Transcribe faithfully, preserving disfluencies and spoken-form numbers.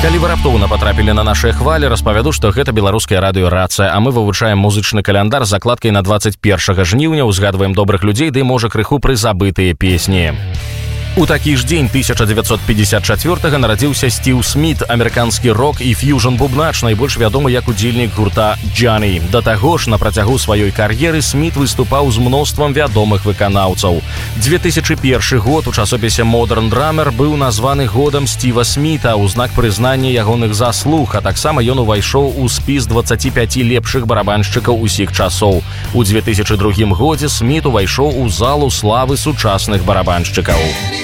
Калі вы раптоўна патрапілі на нашыя хвалі, распавяду, што гэта беларуская радыёрацыя, а мы вывучаем музычны каляндар з закладкай на двадцать першага жніўня, узгадваем добрых людзей, ды можа крыху прызабытыя песні. У такі ж дзень тысяча дзевяцьсот пятьдесят четвёртага нарадзіўся Стив Смит, амерыканскі рок і фьюжн-бубнач, найбольш вядомы як удзельнік гурта Johnny. Да таго ж, на працягу сваёй кар'еры Смит выступаў з мноствам вядомых выканаўцаў. две тысячи першы год у часопісе Modern Drummer быў названы годам Стива Сміта ў знак прызнання ягоных заслуг, а таксама ён увайшоў у спіс двадцати пяти лепшых барабаншчыкаў усіх часоў. У две тысячи другім годзе Смит увайшоў у залу славы сучасных барабаншчыкаў.